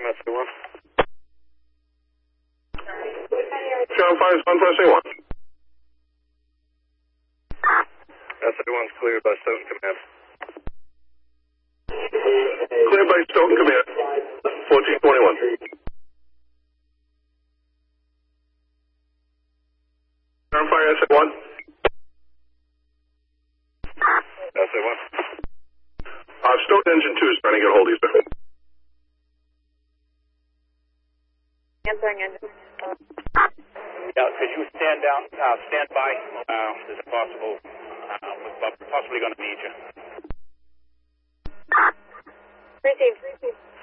SA1. Ground fire is 1 for SA1. SA1's cleared by Stoughton Command. Cleared by Stoughton Command. 1421. Ground fire SA1. SA1. Stoughton engine 2 is trying to get hold of you, sir. Answering engine. Yeah, could you stand by? There's a possibly going to need you. Received.